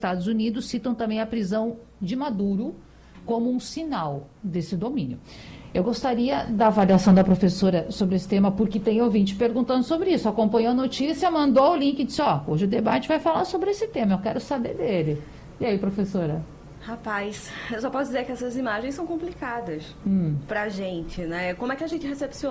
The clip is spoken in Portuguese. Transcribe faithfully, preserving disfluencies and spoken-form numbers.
Estados Unidos citam também a prisão de Maduro como um sinal desse domínio. Eu gostaria da avaliação da professora sobre esse tema, porque tem ouvinte perguntando sobre isso. Acompanhou a notícia, mandou o link e disse, ó, hoje o debate vai falar sobre esse tema, eu quero saber dele. E aí, professora? Rapaz, eu só posso dizer que essas imagens são complicadas Hum. pra gente, né? Como é que a gente recepciona